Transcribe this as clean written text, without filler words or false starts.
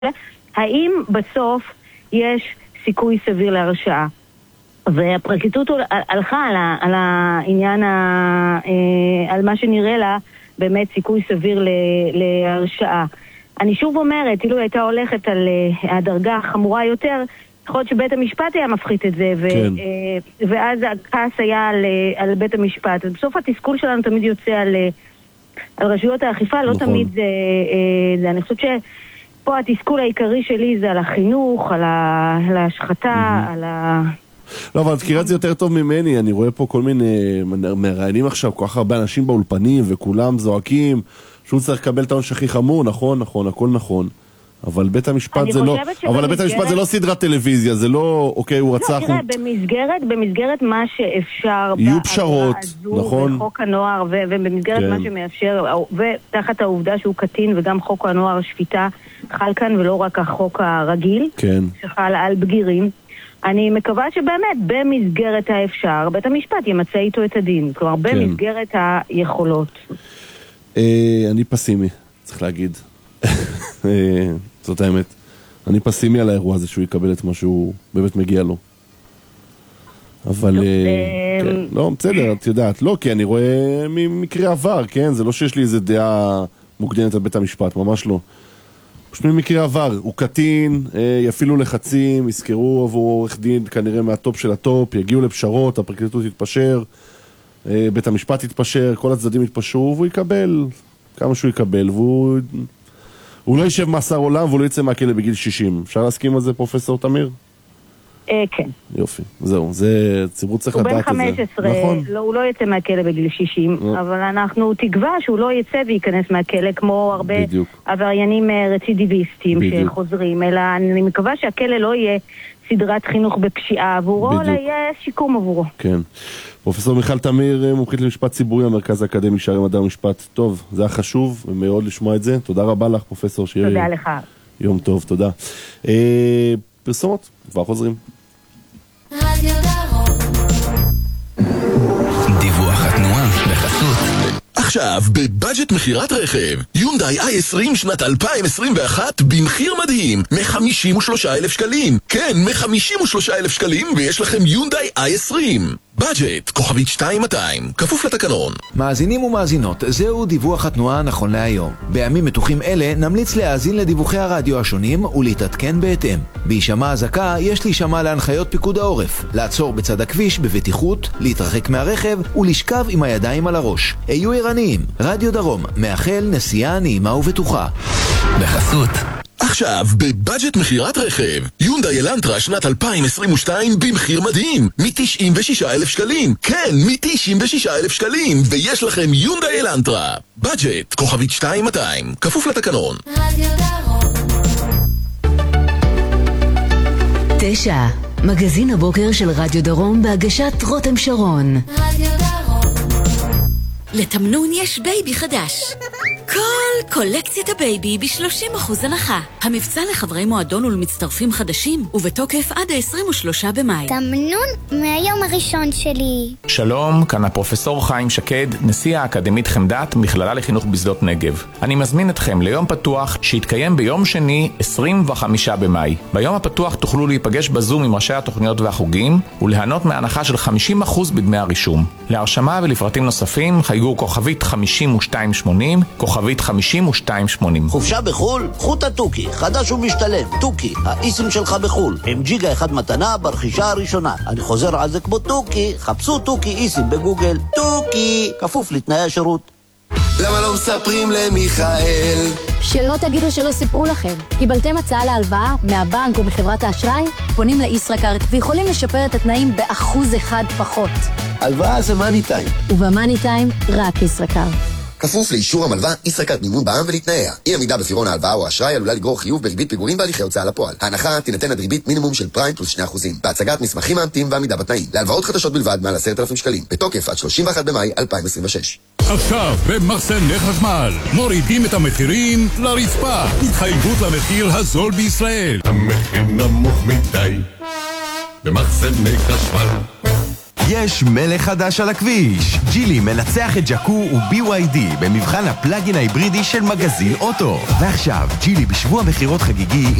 האם בסוף יש סיכוי סביר להרשעה? והפרקליטות הלכה על העניין, על מה שנראה לה באמת סיכוי סביר להרשעה. אני שוב אומרת, אילו הייתה הולכת על הדרגה החמורה יותר, יכול להיות שבית המשפט היה מפחית את זה, ואז הכעס היה על בית המשפט. ובסוף התסכול שלנו תמיד יוצא על רשויות האכיפה, לא תמיד זה. אני חושבת שפה התסכול העיקרי שלי זה על החינוך, על ההשחתה, על ה... לא, אבל תקרא את זה יותר טוב ממני. אני רואה פה כל מיני מראיינים עכשיו, כל כך הרבה אנשים באולפנים, וכולם זועקים שהוא צריך לקבל את העונש הכי חמור. נכון, הכל נכון. אבל בית המשפט זה לא, אבל בית המשפט זה לא סדרת טלוויזיה, זה לא, אוקיי, הוא רצח... לא, תראה, במסגרת מה שאפשר... יהיו פשרות, נכון. בחוק הנוער, ובמסגרת מה שמאפשר, ותחת העובדה שהוא קטין, וגם חוק הנוער שפיטה חל כאן, ולא רק החוק הרגיל, שחל על בגירים. אני מקווה שבאמת במסגרת האפשר, בית המשפט ימצא איתו את הדין, כלומר במסגרת היכולות. אני פסימי, צריך להגיד. זאת האמת. אני פסימי על האירוע הזה שהוא יקבל את מה שהוא באמת מגיע לו. אבל... לא, בסדר, את יודעת. לא, כי אני רואה ממקרה עבר, כן? זה לא שיש לי איזה דעה מוקדמת על בית המשפט, ממש לא. פשוט ממקרה עבר. הוא קטין, יפעילו לחצים, יזכרו עבור עורך דין כנראה מהטופ של הטופ, יגיעו לפשרות, הפרקליטות יתפשר, בית המשפט יתפשר, כל הצדדים יתפשרו, והוא יקבל כמה שהוא יקבל, הוא לא יישב מאסר עולם והוא לא יצא מהכלא בגיל 60. אפשר להסכים על זה, פרופסור תמיר? כן. יופי, זהו, זה ציבור צריך לדעת את זה. הוא בן 15, נכון. הוא לא יצא מהכלא בגיל 60, אבל אנחנו תקווה שהוא לא יצא וייכנס מהכלא כמו הרבה עבריינים רצידיביסטים שחוזרים, אלא אני מקווה שהכלא לא יהיה סדרת חינוך בפשיעה עבורו, אלא יהיה שיקום עבורו. כן. פרופסור מיכל תמיר, מומחית למשפט ציבורי, המרכז האקדמי שערי מדע ומשפט. טוב, זה היה חשוב מאוד לשמוע את זה. תודה רבה לך, פרופסור. תודה לך. יום טוב, תודה. פרסומות, כבר חוזרים. דיווח התנועה בחסות. עכשיו, בבאג'ט מחירת רכב, יונדאי i20 שנת 2021 במחיר מדהים, 53,000 שקלים. כן, 53,000 שקלים, ויש לכם יונדאי i20. באג'ט, כוכבית 2200, כפוף לתקנון. מאזינים ומאזינות, זהו דיווח התנועה נכון להיום. בימים מתוחים אלה נמליץ להאזין לדיווחי הרדיו השונים ולהתעדכן בהתאם. בהישמע אזעקה יש להישמע להנחיות פיקוד העורף, לעצור בצד הכביש בבטיחות, להתרחק מהרכב ולשכב עם הידיים על הראש. היו ערניים, רדיו דרום מאחל נסיעה נעימה ובטוחה. בחסות. עכשיו, בבאג'ט מחירת רכב, יונדאי אלנטרה שנת 2022 במחיר מדהים, מ-96,000 שקלים. כן, מ-96,000 שקלים, ויש לכם יונדאי אלנטרה. באג'ט, כוכבית 2200, כפוף לתקנון. 9, מגזין הבוקר של רדיו דרום בהגשת רותם שרון. רדיו דרום. לתמנון יש בייבי חדש. כל קולקציית הבייבי ב-30% הנחה. המבצע לחברי מועדון ולמצטרפים חדשים, ובתוקף עד ה-23 במאי. תמנון מהיום הראשון שלי. שלום, כאן הפרופסור חיים שקד, נשיא האקדמית חמדת, מכללה לחינוך בשדות נגב. אני מזמין אתכם ליום פתוח שיתקיים ביום שני, 25 במאי. ביום הפתוח תוכלו להיפגש בזום עם ראשי התוכניות והחוגים, וליהנות מהנחה של 50% בדמי הרישום. להרשמה ולפרטים נוספים, חייגו כוכבית 5280, כוכבית 5280. חופשה בחול? חוט הטוקי, חדש ומשתלם. טוקי, האיסם שלך בחול. עם ג'יגה אחד מתנה ברכישה הראשונה. אני חוזר על זה כמו טוקי, חפשו טוקי איסם בגוגל. טוקי, כפוף לתנאי השירות. למה לא מספרים למיכאל? שלא תגידו שלא סיפרו לכם. קיבלתם הצעה להלוואה מהבנק או מחברת האשראי? פונים לישראכרט ויכולים לשפר את התנאים ב1% פחות. הלוואה זה מאני טיים. ובמאני טיים רק ישראכרט. כפוף לאישור המלווה, ישראכרט מימון בע"מ ולתנאיה. אי עמידה בפירעון ההלוואה או האשראי עלולה לגרור חיוב בריבית פיגורים בהליכי הוצאה לפועל. ההנחה תינתן עד ריבית מינימום של פריים פלוס 2%. בהצגת מסמכים מאמתים ועמידה בתנאים. להלוואות חדשות בלבד מעל 10,000 שקלים. בתוקף עד 31 במאי 2026. עכשיו במחסני חשמל מורידים את המחירים לרצפה. התחייבות למחיר הזול בישראל. המחיר נמוך מדי במחסני חשמל. יש מלך חדש על הכביש. ג'ילי מנצח את ג'קו ו-BYD במבחן הפלאגין ההיברידי של מגזין אוטו. ועכשיו, ג'ילי בשבוע מחירות חגיגי